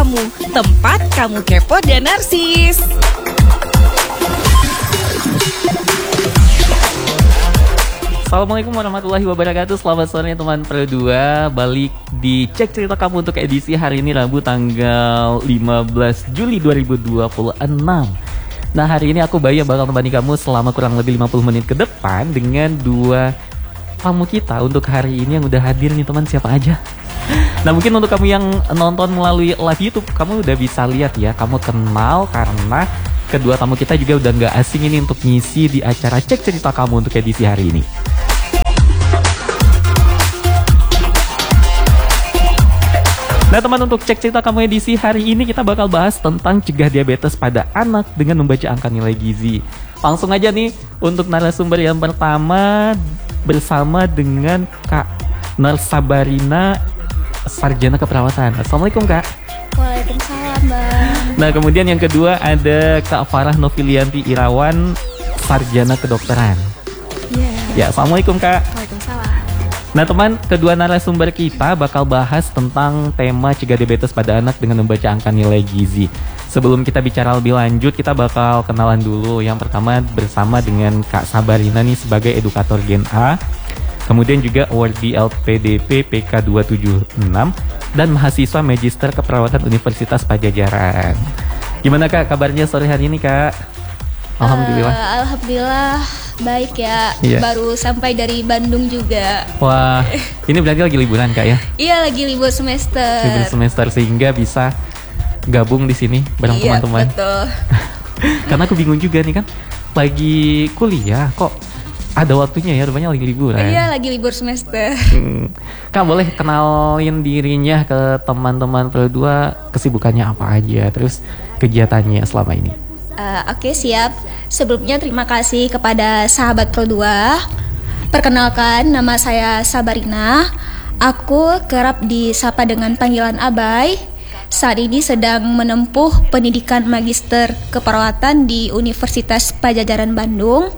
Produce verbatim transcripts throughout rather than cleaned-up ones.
Kamu, tempat kamu kepo dan narsis. Assalamualaikum warahmatullahi wabarakatuh. Selamat sore teman Pro dua. Balik di Cek Cerita Kamu untuk edisi hari ini Rabu tanggal lima belas Juli dua ribu dua puluh enam. Nah, hari ini aku Bayu bakal temani kamu selama kurang lebih lima puluh menit ke depan dengan dua tamu kita untuk hari ini yang udah hadir nih teman, siapa aja. Nah, mungkin untuk kamu yang nonton melalui live YouTube, kamu udah bisa lihat ya, kamu kenal karena kedua tamu kita juga udah gak asing ini untuk ngisi di acara Cek Cerita Kamu untuk edisi hari ini. Nah teman, untuk Cek Cerita Kamu edisi hari ini kita bakal bahas tentang cegah diabetes pada anak dengan membaca angka nilai gizi. Langsung aja nih untuk narasumber yang pertama bersama dengan Kak Nur Sabarina, Sarjana Keperawatan. Assalamualaikum Kak. Waalaikumsalam Bang. Nah kemudian yang kedua ada Kak Farah Novilianti Irawan, Sarjana Kedokteran. Yeah. Ya, Assalamualaikum Kak. Waalaikumsalam. Nah teman, kedua narasumber kita bakal bahas tentang tema cegah diabetes pada anak dengan membaca angka nilai gizi. Sebelum kita bicara lebih lanjut, kita bakal kenalan dulu. Yang pertama bersama dengan Kak Sabarina nih sebagai edukator Gen A, kemudian juga awardee L P D P P K dua tujuh enam dan mahasiswa Magister Keperawatan Universitas Padjadjaran. Gimana Kak kabarnya sore hari ini Kak? Alhamdulillah. Uh, Alhamdulillah baik ya. Iya. Baru sampai dari Bandung juga. Wah, ini berarti lagi liburan Kak ya? Iya, lagi libur semester. Libur semester sehingga bisa gabung di sini bareng Iya, teman-teman. betul. Karena aku bingung juga nih kan, lagi kuliah kok ada waktunya ya, rupanya lagi liburan. Iya, lagi libur semester. Hmm. Kak boleh kenalin dirinya ke teman-teman Pro dua, kesibukannya apa aja, terus kegiatannya selama ini. Uh, Oke, okay, siap. Sebelumnya terima kasih kepada sahabat Pro dua. Perkenalkan, nama saya Sabarina. Aku kerap disapa dengan panggilan Abai. Saat ini sedang menempuh pendidikan Magister Keperawatan di Universitas Padjadjaran Bandung.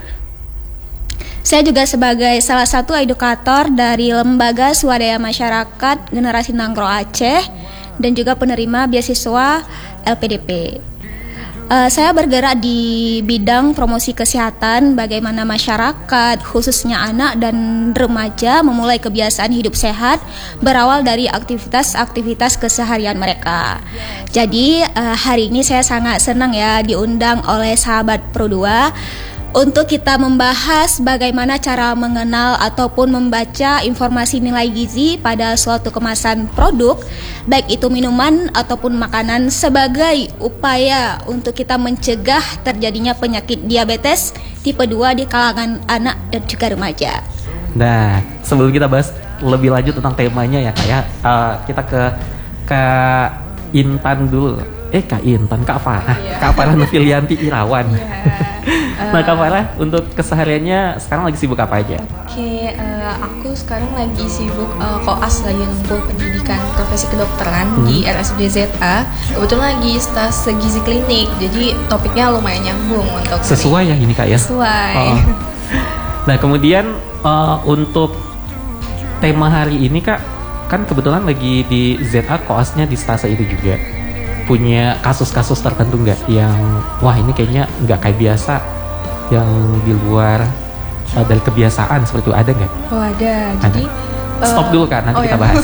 Saya juga sebagai salah satu edukator dari Lembaga Swadaya Masyarakat Generasi Nanggroe Aceh dan juga penerima beasiswa L P D P. Uh, saya bergerak di bidang promosi kesehatan, bagaimana masyarakat, khususnya anak dan remaja, memulai kebiasaan hidup sehat berawal dari aktivitas-aktivitas keseharian mereka. Jadi uh, hari ini saya sangat senang ya diundang oleh sahabat Pro dua untuk kita membahas bagaimana cara mengenal ataupun membaca informasi nilai gizi pada suatu kemasan produk, baik itu minuman ataupun makanan, sebagai upaya untuk kita mencegah terjadinya penyakit diabetes tipe dua di kalangan anak dan juga remaja. Nah, sebelum kita bahas lebih lanjut tentang temanya ya Kak ya, uh, kita ke Kak Intan dulu. Eh Kak Intan, Kak Farah, yeah. Kak Farah Novilianti Irawan. Yeah. Uh, nah Kak Farah, untuk kesehariannya sekarang lagi sibuk apa aja? Oke, okay, uh, aku sekarang lagi sibuk uh, koas, lagi nempuh pendidikan profesi kedokteran hmm. di R S U D Z A. Kebetulan lagi stase gizi klinik, jadi topiknya lumayan nyambung untuk sesuai hari. Ya ini Kak ya? Sesuai. Oh. Nah kemudian uh, untuk tema hari ini Kak, kan kebetulan lagi di Z A koasnya di stase itu juga. Punya kasus-kasus tertentu nggak yang wah ini kayaknya nggak kayak biasa, yang di luar uh, dari kebiasaan seperti itu, ada nggak? Oh ada. ada. Jadi stop uh, dulu Kak, nanti oh kita ya. bahas.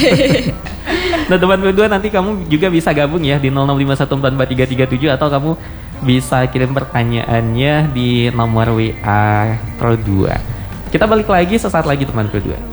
Nah teman berdua, nanti kamu juga bisa gabung ya di nol enam lima satu empat empat tiga tiga tujuh, atau kamu bisa kirim pertanyaannya di nomor W A Pro dua. Kita balik lagi sesaat lagi teman Pro dua.